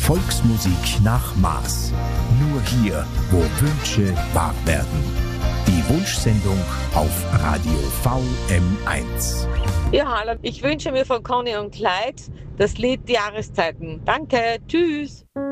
Volksmusik nach Maß. Nur hier, wo Wünsche wahr werden. Die Wunschsendung auf Radio VM1. Ja, hallo. Ich wünsche mir von Conny und Clyde das Lied Die Jahreszeiten. Danke, tschüss.